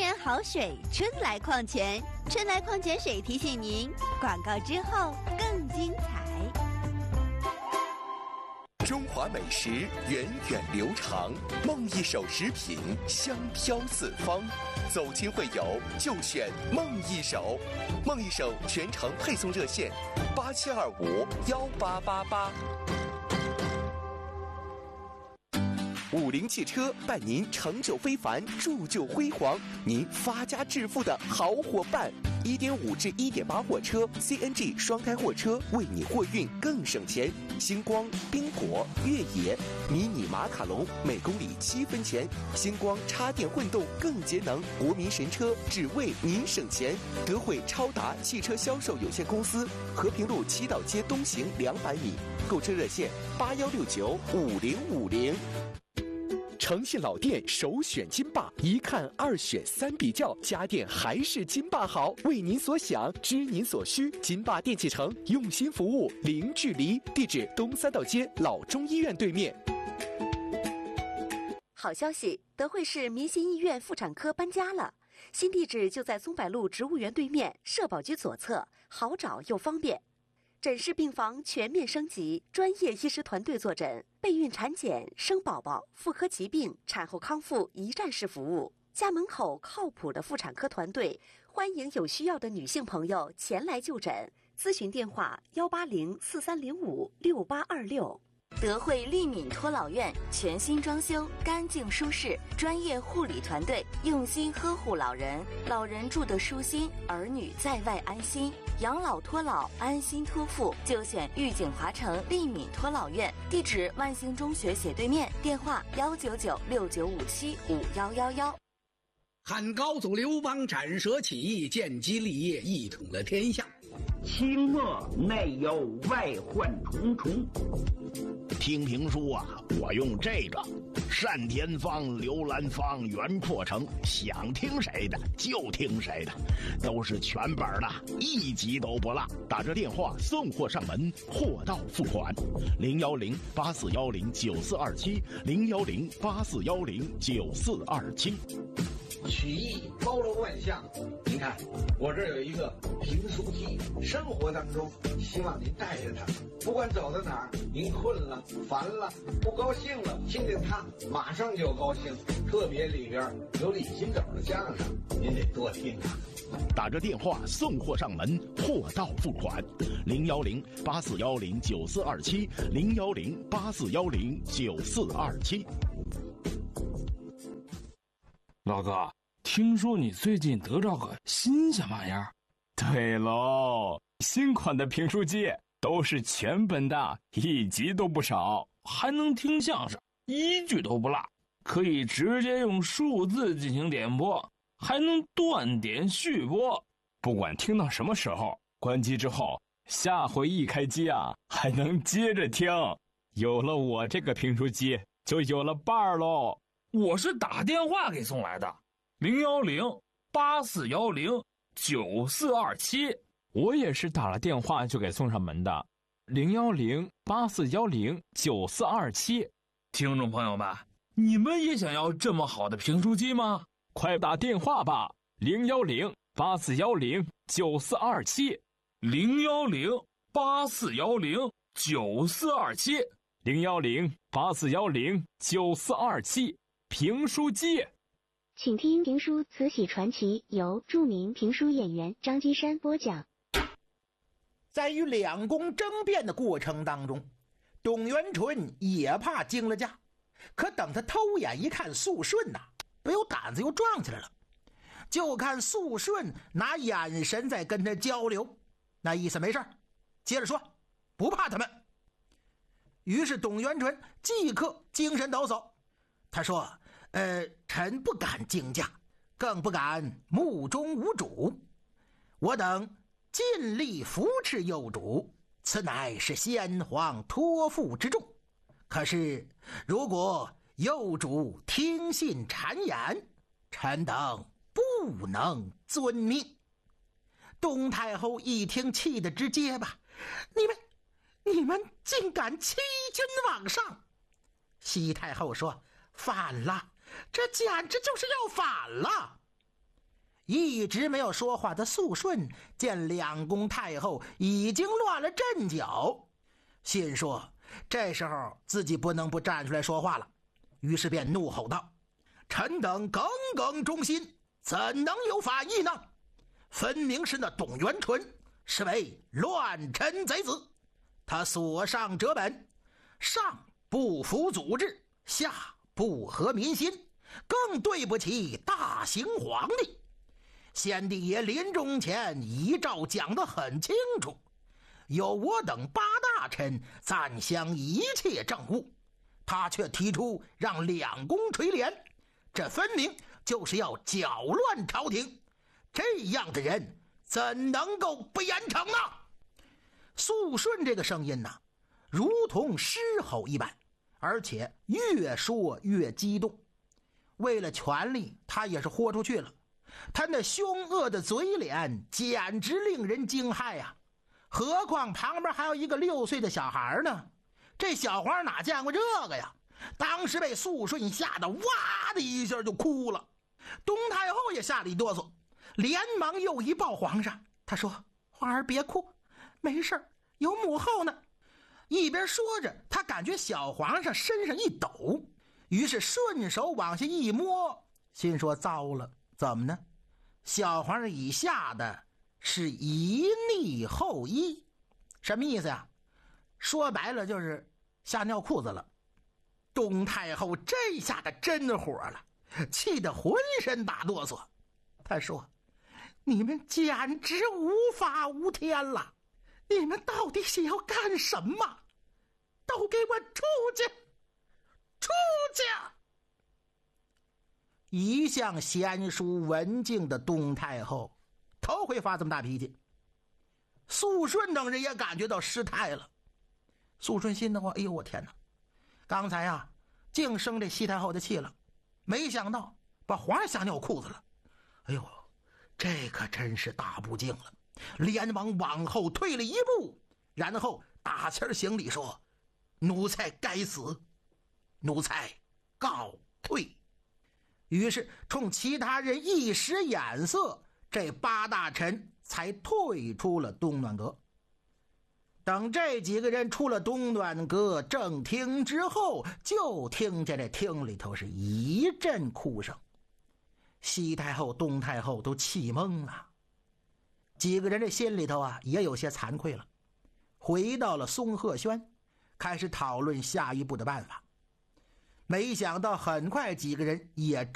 然好水春来矿泉，春来矿泉水提醒您，广告之后更精彩。 中华美食源远流长，梦一手食品香飘四方。走亲会友就选梦一手，梦一手全程配送热线87251888。50汽车伴您成就非凡，铸就辉煌，您发家致富的好伙伴。1.5至1.8货车 CNG 双胎货车，为你货运更省钱。星光、宾果、越野、迷你马卡龙，每公里7分钱。星光插电混动更节能，国民神车，只为您省钱。德惠超达汽车销售有限公司，和平路七道街东行200米。购车热线81695050。诚信老店首选金霸，一看二选三比较，家电还是金霸好。为您所想，知您所需，金霸电器城用心服务，零距离。地址：东3道街老中医院对面。 好消息，德惠市民心医院妇产科搬家了，新地址就在松柏路植物园对面，社保局左侧，好找又方便。诊室病房全面升级，专业医师团队坐诊，备孕产检、生宝宝、妇科疾病、产后康复一站式服务。家门口靠谱的妇产科团队，欢迎有需要的女性朋友前来就诊。咨询电话18043056826。德惠利敏托老院全新装修，干净舒适，专业护理团队用心呵护老人，老人住得舒心，儿女在外安心。养老托老，安心托付，就选玉景华城利敏托老院。地址：万兴中学斜对面，电话19969575111。 汉高祖刘邦斩蛇起义，建基立业，一统了天下。 清末内忧外患重重。 听评书啊，我用这个单田芳、刘兰芳、袁阔成，想听谁的就听谁的，都是全本的，一集都不落。打这电话送货上门，货到付款。010-8410-9427，010-8410-9427。 曲艺包罗万象，您看我这有一个评书机，生活当中希望您带着它，不管走到哪儿，您困了、烦了、不高兴了，听见它马上就高兴。特别里边有李金斗的相声，您得多听啊。 打着电话送货上门，货到付款。010-8410-9427，010-8410-9427。 老哥，听说你最近得着个新鲜玩意儿？ 对喽，新款的评书机都是全本的，一集都不少， 还能听相声，一句都不落，可以直接用数字进行点播，还能断点续播。 不管听到什么时候，关机之后，下回一开机啊，还能接着听。有了我这个评书机，就有了伴儿喽。 我是打电话给送来的，010-8410-9427。 我也是打了电话就给送上门的，010-8410-9427。 听众朋友们，你们也想要这么好的评书机吗？ 快打电话吧，010-8410-9427。 010-8410-9427。 010-8410-9427。评书机， 请听评书《慈禧传奇》，由著名评书演员张金山播讲。 在与两宫争辩的过程当中，董元淳也怕惊了驾，可等他偷眼一看肃顺呐，不由胆子又壮起来了。就看肃顺拿眼神在跟他交流，那意思没事，接着说，不怕他们。于是董元淳即刻精神抖擞，他说臣不敢惊驾，更不敢目中无主，我等尽力扶持幼主，此乃是先皇托付之重。可是如果幼主听信谗言，臣等不能遵命。董太后一听气得直结巴，你们竟敢欺君罔上！西太后说，反了，这简直就是要反了。 一直没有说话的肃顺见两宫太后已经乱了阵脚，心说这时候自己不能不站出来说话了，于是便怒吼道：臣等耿耿忠心，怎能有法议呢？分明是那董元淳是为乱臣贼子，他所上者本，上不服祖制，下不合民心，更对不起大行皇帝。先帝爷临终前遗诏讲得很清楚，有我等8大臣暂襄一切政务，他却提出让两宫垂帘，这分明就是要搅乱朝廷，这样的人怎能够不严惩呢？肃顺这个声音呢，如同狮吼一般，而且越说越激动。为了权力，他也是豁出去了。他那凶恶的嘴脸简直令人惊骇呀！何况旁边还有一个6岁的小孩呢，这小孩哪见过这个呀？当时被肃顺吓得哇的一下就哭了。东太后也吓了一哆嗦，连忙又一抱皇上，他说：皇儿别哭，没事，有母后呢。一边说着，他感觉小皇上身上一抖，于是顺手往下一摸，心说糟了，怎么呢？小皇上以下的是一逆后一，什么意思呀？说白了就是吓尿裤子了。东太后这下子真火了，气得浑身打哆嗦。他说：你们简直无法无天了，你们到底想要干什么？都给我出去！出去！一向贤淑文静的东太后头回发这么大脾气。肃顺等人也感觉到失态了。肃顺心的话，哎呦我天哪，刚才啊净生这西太后的气了，没想到把皇上吓尿裤子了。哎呦，这可真是大不敬了，连忙往后退了一步，然后打气行礼说：奴才该死，奴才告退。于是冲其他人一使眼色，这8大臣才退出了东暖阁。等这几个人出了东暖阁正厅之后，就听见这厅里头是一阵哭声。西太后、东太后都气懵了，几个人这心里头啊也有些惭愧了，回到了松鹤轩，开始讨论下一步的办法。没想到很快几个人也